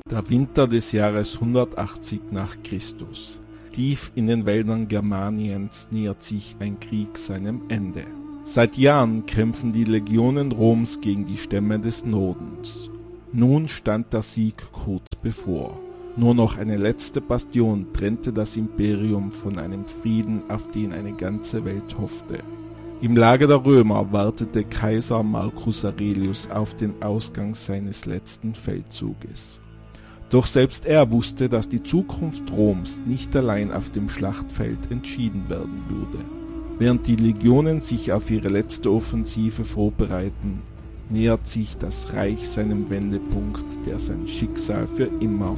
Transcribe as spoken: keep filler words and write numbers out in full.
Der Winter des Jahres hundertachtzig nach Christus. Tief in den Wäldern Germaniens nähert sich ein Krieg seinem Ende. Seit Jahren kämpfen die Legionen Roms gegen die Stämme des Nordens. Nun stand der Sieg kurz bevor. Nur noch eine letzte Bastion trennte das Imperium von einem Frieden, auf den eine ganze Welt hoffte. Im Lager der Römer wartete Kaiser Marcus Aurelius auf den Ausgang seines letzten Feldzuges. Doch selbst er wusste, dass die Zukunft Roms nicht allein auf dem Schlachtfeld entschieden werden würde. Während die Legionen sich auf ihre letzte Offensive vorbereiten, nähert sich das Reich seinem Wendepunkt, der sein Schicksal für immer